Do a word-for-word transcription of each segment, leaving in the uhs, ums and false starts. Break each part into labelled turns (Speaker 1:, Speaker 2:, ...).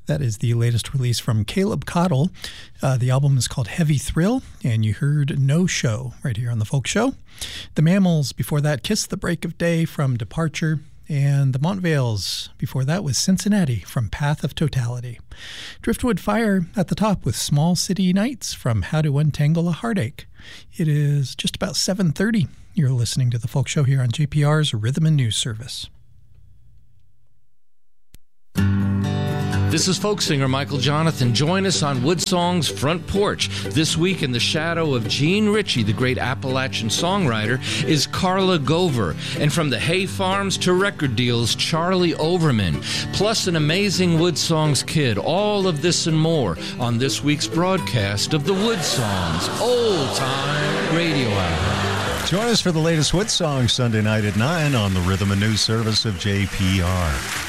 Speaker 1: That is the latest release from Caleb Cottle. Uh, the album is called Heavy Thrill, and you heard No Show right here on The Folk Show. The Mammals, before that, Kiss the Break of Day from Departure, and the Montvales, before that, was Cincinnati from Path of Totality. Driftwood Fire at the top with Small City Nights from How to Untangle a Heartache. It is just about seven thirty. You're listening to The Folk Show here on J P R's Rhythm and News Service.
Speaker 2: This is folk singer Michael Jonathan. Join us on Woodsong's Front Porch. This week, in the shadow of Gene Ritchie, the great Appalachian songwriter, is Carla Gover. And from the hay farms to record deals, Charlie Overman. Plus an amazing Woodsongs kid. All of this and more on this week's broadcast of the Woodsongs Old Time Radio Hour.
Speaker 3: Join us for the latest Woodsongs Sunday night at nine on the Rhythm and News Service of J P R.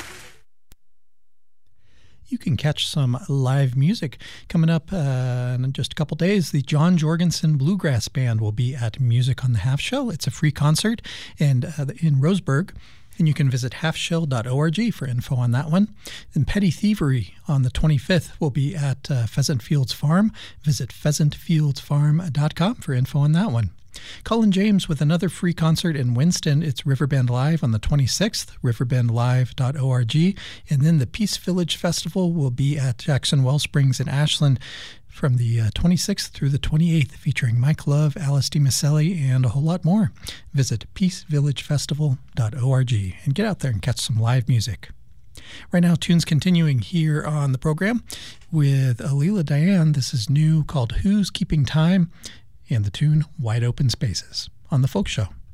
Speaker 1: You can catch some live music coming up uh, in just a couple days. The John Jorgensen Bluegrass Band will be at Music on the Half Shell. It's a free concert and uh, in Roseburg, and you can visit half shell dot org for info on that one. And Petty Thievery on the twenty-fifth will be at uh, Pheasant Fields Farm. Visit pheasant fields farm dot com for info on that one. Colin James with another free concert in Winston. It's Riverbend Live on the twenty-sixth, riverbend live dot org. And then the Peace Village Festival will be at Jackson Wellsprings in Ashland from the uh, twenty-sixth through the twenty-eighth, featuring Mike Love, Alice DiMaselli, and a whole lot more. Visit peace village festival dot org and get out there and catch some live music. Right now, tunes continuing here on the program with Alila Diane. This is new, called Who's Keeping Time? And the tune Wide Open Spaces on The Folk Show.